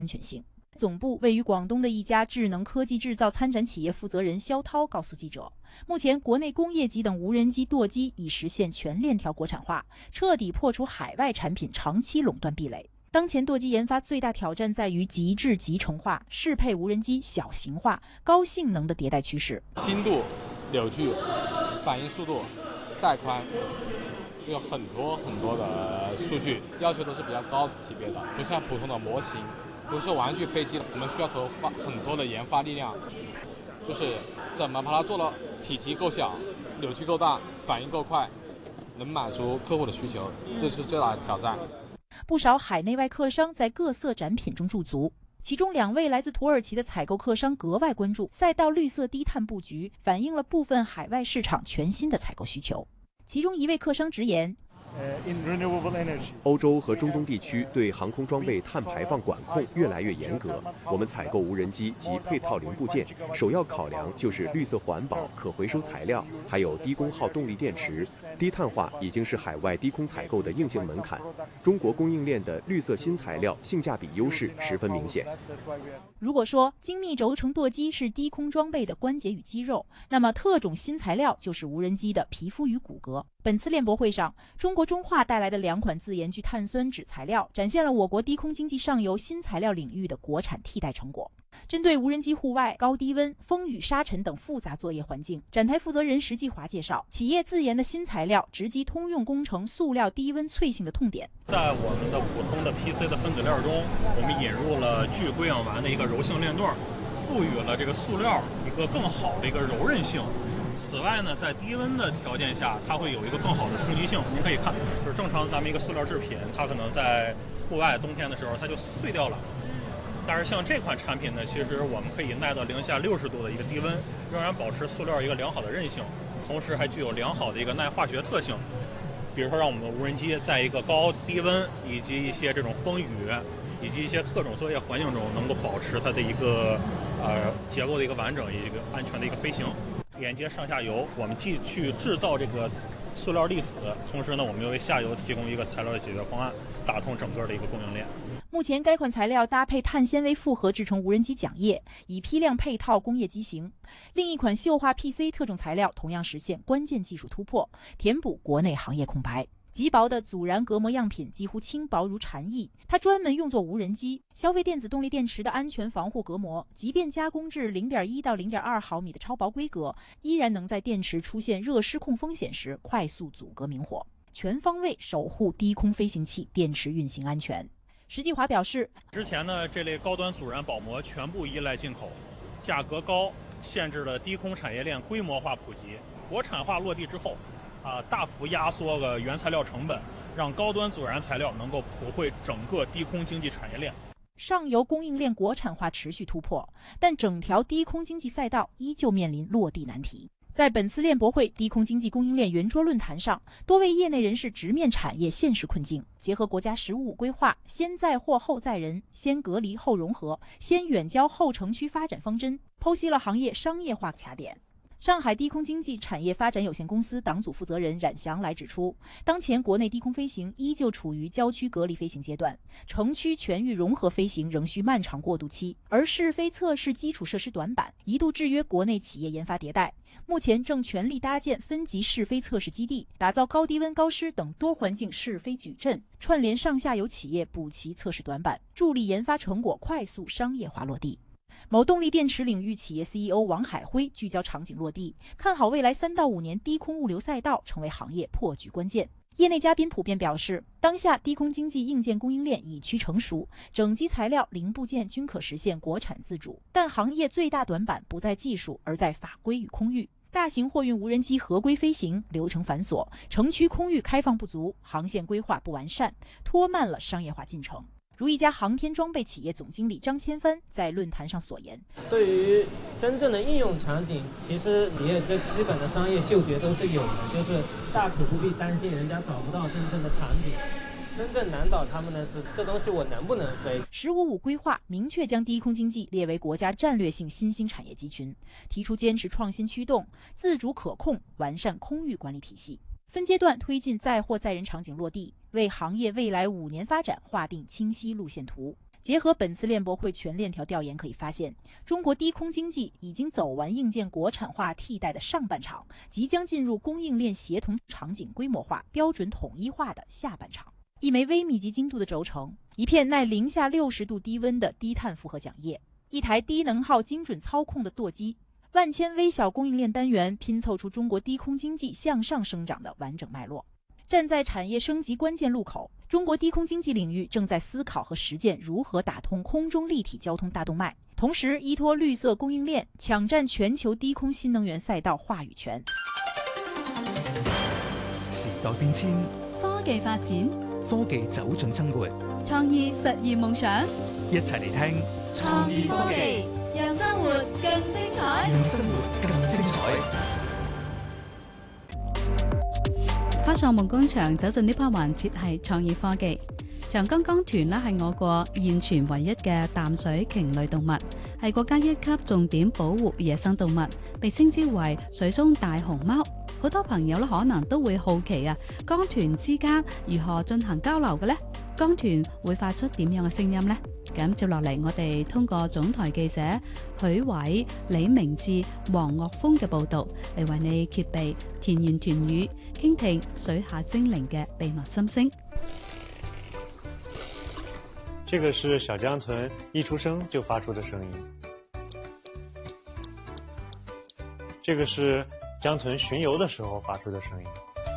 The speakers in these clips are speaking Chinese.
安全性。总部位于广东的一家智能科技制造参展企业负责人肖涛告诉记者，目前国内工业级等无人机舵机已实现全链条国产化，彻底破除海外产品长期垄断壁垒。当前舵机研发最大挑战在于极致集成化、适配无人机小型化、高性能的迭代趋势。 精度、扭矩、反应速度、带宽，有很多的数据要求都是比较高级别的，不像普通的模型，不是玩具飞机，我们需要投放很多的研发力量，就是怎么把它做到体积够小、扭矩够大、反应够快，能满足客户的需求，这是最大的挑战。 不少海内外客商在各色展品中驻足，其中2位来自土耳其的采购客商格外关注赛道绿色低碳布局，反映了部分海外市场全新的采购需求。其中一位客商直言， 欧洲和中东地区对航空装备碳排放管控越来越严格，我们采购无人机及配套零部件，首要考量就是绿色环保、可回收材料，还有低功耗动力电池。低碳化已经是海外低空采购的硬性门槛，中国供应链的绿色新材料性价比优势十分明显。 如果说精密轴承舵机是低空装备的关节与肌肉，那么特种新材料就是无人机的皮肤与骨骼。本次链博会上，中国中化带来的2款自研聚碳酸酯材料，展现了我国低空经济上游新材料领域的国产替代成果。针对无人机户外、高低温、风雨沙尘等复杂作业环境，展台负责人石继华介绍，企业自研的新材料直击通用工程塑料低温脆性的痛点。 在我们的普通的 PC 的分子链中，我们引入了聚硅氧烷的一个柔性链段，赋予了这个塑料一个更好的一个柔韧性。此外呢，在低温的条件下，它会有一个更好的冲击性。您可以看，就是正常咱们一个塑料制品，它可能在户外冬天的时候它就碎掉了。但是像这款产品呢，其实我们可以耐到零下60度的一个低温，仍然保持塑料一个良好的韧性，同时还具有良好的一个耐化学特性。比如说，让我们的无人机在一个高低温以及一些这种风雨以及一些特种作业环境中，能够保持它的一个结构的一个完整、一个安全的一个飞行。连接上下游，我们既去制造这个塑料粒子，同时呢，我们又为下游提供一个材料的解决方案，打通整个的一个供应链。 目前该款材料搭配碳纤维复合制成无人机桨叶，以批量配套工业机型。另一款溴化 PC 特种材料同样实现关键技术突破，填补国内行业空白。极薄的阻燃隔膜样品几乎轻薄如蝉翼，它专门用作无人机。消费电子动力电池的安全防护隔膜，即便加工至0.1到0.2毫米的超薄规格，依然能在电池出现热失控风险时快速阻隔明火，全方位守护低空飞行器电池运行安全。石继华表示， 之前呢，这类高端阻燃保膜全部依赖进口，价格高，限制了低空产业链规模化普及。国产化落地之后，大幅压缩了原材料成本，让高端阻燃材料能够普惠整个低空经济产业链。 上游供应链国产化持续突破，但整条低空经济赛道依旧面临落地难题。在本次链博会低空经济供应链圆桌论坛上，多位业内人士直面产业现实困境，结合国家“十五五”规划先载货后载人、先隔离后融合、先远郊后城区发展方针，剖析了行业商业化卡点。上海低空经济产业发展有限公司党组负责人冉祥来指出，当前国内低空飞行依旧处于郊区隔离飞行阶段，城区全域融合飞行仍需漫长过渡期，而试飞测试基础设施短板一度制约国内企业研发迭代。目前正全力搭建分级试飞测试基地，打造高低温、高湿等多环境试飞矩阵，串联上下游企业补齐测试短板，助力研发成果快速商业化落地。某动力电池领域企业 CEO 王海辉聚焦场景落地，看好未来3到5年低空物流赛道成为行业破局关键。业内嘉宾普遍表示，当下低空经济硬件供应链已趋成熟，整机材料、零部件均可实现国产自主，但行业最大短板不在技术，而在法规与空域。大型货运无人机合规飞行流程繁琐，城区空域开放不足，航线规划不完善，拖慢了商业化进程。如一家航天装备企业总经理张千帆在论坛上所言， 对于真正的应用场景，其实你也这基本的商业嗅觉都是有的，就是大可不必担心人家找不到真正的场景。真正难倒他们的是这东西我能不能飞。“15+5”规划明确将低空经济列为国家战略性新兴产业集群，提出坚持创新驱动、自主可控，完善空域管理体系，分阶段推进载货载人场景落地，为行业未来5年发展划定清晰路线图。 结合本次链博会全链条调研可以发现，中国低空经济已经走完硬件国产化替代的上半场，即将进入供应链协同场景规模化、标准统一化的下半场。一枚微米级精度的轴承，一片耐零下60度低温的低碳复合桨叶，一台低能耗精准操控的舵机，万千微小供应链单元拼凑出中国低空经济向上生长的完整脉络。站在产业升级关键路口，中国低空经济领域正在思考和实践如何打通空中立体交通大动脉，同時依託綠色供應鏈，搶佔全球低空新能源賽道話語權。 時代變遷， 科技發展， 科技走進生活， 創意實現夢想。 一齊嚟聽創意科技，讓生活更精彩。 讓生活更精彩。 科創夢工場走進呢 part 環節係創意科技。長江江豚咧係我國現存唯一嘅淡水鯨類動物，係國家1級重點保護野生動物，被稱之為水中大熊貓。好多朋友咧可能都會好奇啊，江豚之間如何進行交流嘅呢？江豚會發出點樣嘅聲音呢？咁接落嚟，我哋通過總台記者許偉、李明志、黃岳峰嘅報導，嚟為你揭秘田言豚語，傾聽水下精靈嘅秘密心聲。 這個是小江豚一出生就發出的聲音。這個是江豚巡遊的時候發出的聲音。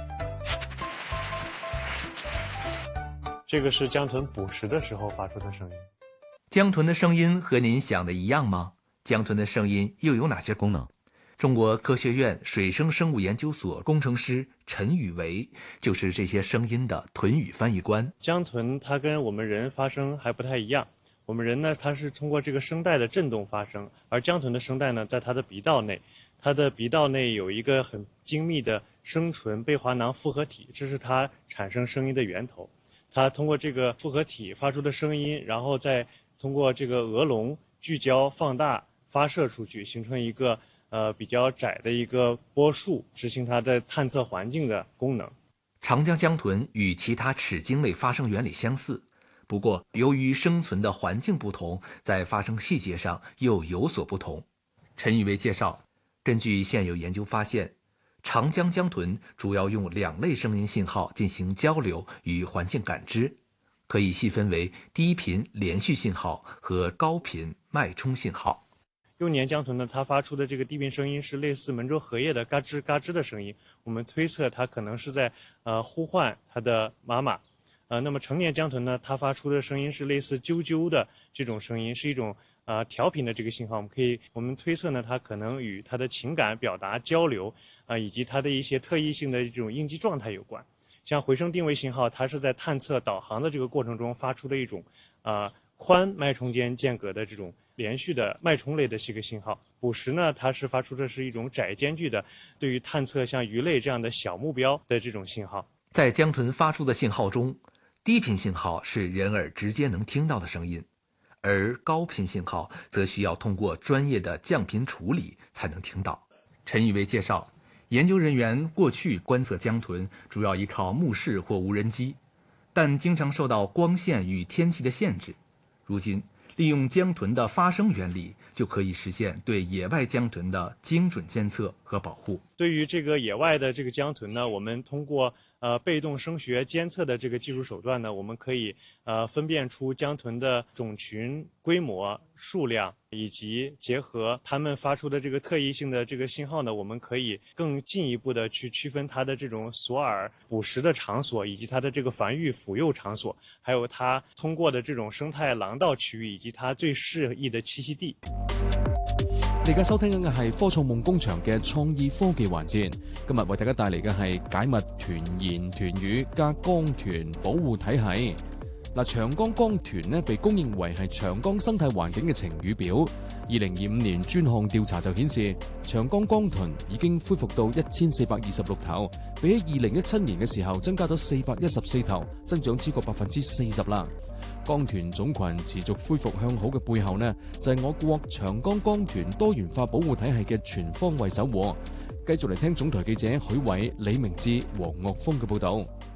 這個是江豚捕食的時候發出的聲音。 江豚的聲音和您想的一樣嗎？江豚的聲音又有哪些功能？中國科學院水生生物研究所工程師陳宇維就是這些聲音的豚語翻譯官。 江豚它跟我們人發聲還不太一樣，我們人呢，它是通過這個聲帶的震動發聲，而江豚的聲帶呢，在它的鼻道內，它的鼻道內有一個很精密的聲唇貝華囊複合體，這是它產生聲音的源頭。它通過這個複合體發出的聲音，然後再通過這個鵝籠聚焦放大發射出去，形成一個比較窄的一個波束，執行它的探測環境的功能。 長江江豚與其他齒鯨類發聲原理相似，不過由於生存的環境不同，在發聲細節上又有所不同。陳宇維介紹，根據現有研究發現，長江江豚主要用2類聲音信號進行交流與環境感知，可以細分為低頻連續信號和高頻脈衝信號。 幼年江豚呢，它發出的這個低頻聲音是類似門州荷葉的嘎吱嘎吱的聲音，我們推測它可能是在呼喚它的媽媽。那麼成年江豚呢，它發出的聲音是類似啾啾的這種聲音，是一種調頻的這個信號。我們推測呢，它可能與它的情感表達交流以及它的一些特異性的這種應激狀態有關。像回聲定位信號，它是在探測導航的這個過程中發出的一種寬脈衝間間隔的這種連續的脈衝類的這個信號。捕食呢，它是發出的是一種窄間距的，對於探測像魚類這樣的小目標的這種信號。 在江豚發出的信號中，低頻信號是人耳直接能聽到的聲音，而高頻信號則需要通過專業的降頻處理才能聽到。陳宇維介紹，研究人員過去觀測江豚主要依靠目視或無人機，但經常受到光線與天氣的限制。如今利用江豚的發聲原理，就可以實現對野外江豚的精準監測和保護。 對於這個野外的這個江豚呢，我們通過被動聲學監測的這個技術手段呢，我們可以分辨出江豚的種群規模、數量，以及結合它們發出的這個特異性的這個信號呢，我們可以更進一步的去區分它的這種索饵捕食的場所，以及它的這個繁育撫幼場所，還有它通過的這種生態廊道區域，以及它最適宜的棲息地。 你而家收聽緊嘅係科創夢工場嘅創意科技環節，今日為大家帶嚟嘅係解密豚言豚語加江豚保護體系。長江江豚呢被公認為係長江生態環境嘅晴雨表。2025年專項調查就顯示，長江江豚已經恢復到1426頭，比起2017年嘅時候增加咗414頭，增長超過40%啦。江豚種群持續恢復向好嘅背後呢，就係我國長江江豚多元化保護體系嘅全方位守護。繼續嚟聽總台記者許偉、李明志、黃岳峰嘅報道。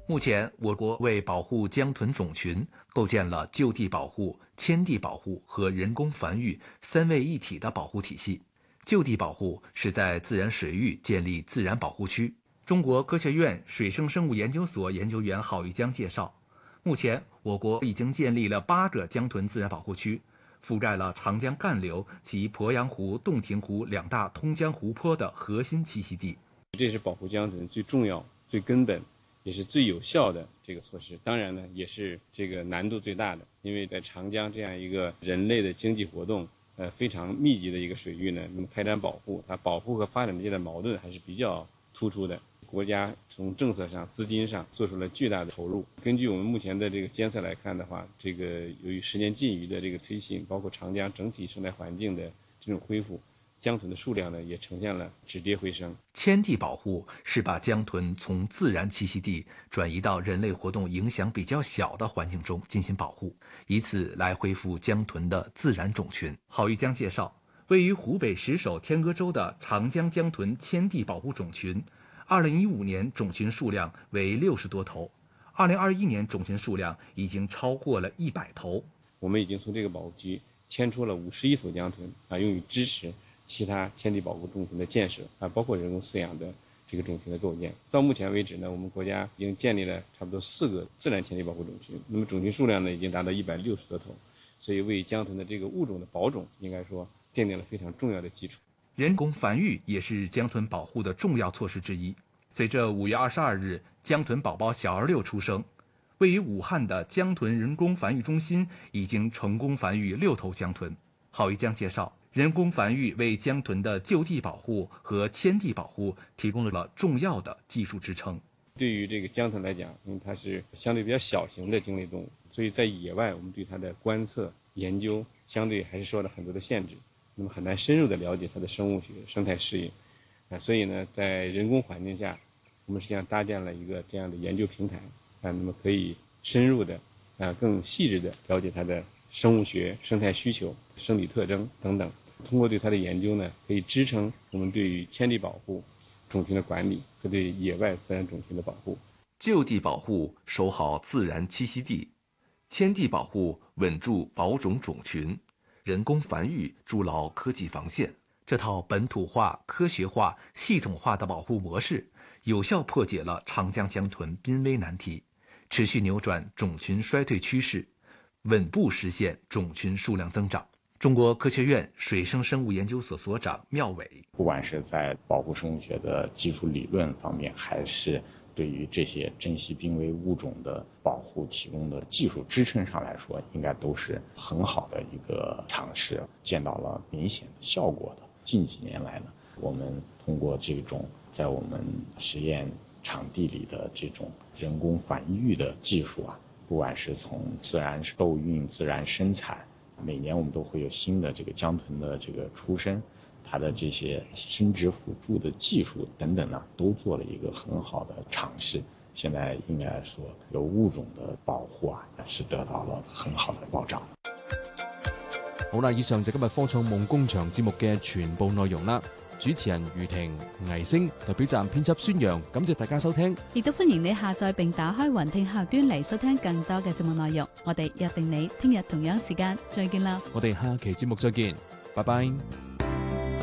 目前，我国为保护江豚种群，构建了就地保护、迁地保护和人工繁育三位一体的保护体系。就地保护是在自然水域建立自然保护区。中国科学院水生生物研究所研究员郝玉江介绍，目前我国已经建立了8个江豚自然保护区，覆盖了长江干流及鄱阳湖、洞庭湖2大通江湖泊的核心栖息地。 这是保护江豚最重要、最根本，也是最有效的这个措施。当然呢，也是这个难度最大的，因为在长江这样一个人类的经济活动非常密集的一个水域呢，那么开展保护，它保护和发展之间的矛盾还是比较突出的。国家从政策上、资金上做出了巨大的投入。根据我们目前的这个监测来看的话，这个由于10年禁渔的这个推行，包括长江整体生态环境的这种恢复，江豚的数量呢也呈现了止跌回升。 迁地保护是把江豚从自然栖息地转移到人类活动影响比较小的环境中进行保护，以此来恢复江豚的自然种群。郝玉江介绍，位于湖北石首天鹅洲的长江江豚迁地保护种群，2015年种群数量为60多头，2021年种群数量已经超过了100头。 我们已经从这个保护区迁出了51头江豚用于支持其他迁地保护种群的建设包括人工饲养的这个种群的构建。到目前为止呢，我们国家已经建立了差不多4个自然迁地保护种群，那么种群数量呢已经达到160多头，所以为江豚的这个物种的保种应该说奠定了非常重要的基础。 人工繁育也是江豚保护的重要措施之一。随着5月22日江豚宝宝小儿6出生，位于武汉的江豚人工繁育中心已经成功繁育6头江豚。郝玉江介绍，人工繁育为江豚的就地保护和迁地保护提供了重要的技术支撑。 对于这个江豚来讲，因为它是相对比较小型的鲸类动物，所以在野外我们对它的观测研究相对还是受了很多的限制，那么很难深入的了解它的生物学、生态适应所以呢，在人工环境下，我们实际上搭建了一个这样的研究平台那么可以深入的更细致的了解它的生物学、生态需求、生理特征等等。通过对它的研究呢，可以支撑我们对于迁地保护、种群的管理和对野外自然种群的保护。 就地保护守好自然栖息地，迁地保护稳住保种种群，人工繁育筑牢科技防线。这套本土化、科学化、系统化的保护模式，有效破解了长江江豚濒危难题，持续扭转种群衰退趋势，稳步实现种群数量增长。中国科学院水生生物研究所所长缪伟， 不管是在保护生物学的基础理论方面，还是对于这些珍稀濒危物种的保护提供的技术支撑上来说，应该都是很好的一个尝试，见到了明显的效果的。近几年来呢，我们通过这种在我们实验场地里的这种人工繁育的技术不管是从自然受孕、自然生产，每年我们都会有新的这个江豚的这个出生，它的这些生殖辅助的技術等等呢，都做了一個很好的嘗試。現在應該說，有物種的保護是得到了很好的保障。 好啦，以上就今日科創夢工場節目嘅全部內容啦。主持人余婷、倪星，代表站編輯孫陽，感謝大家收聽。 亦都歡迎你下載並打開雲聽客端嚟收聽更多嘅節目內容。我哋約定你聽日同樣時間再見啦。 我哋下期節目再見，拜拜。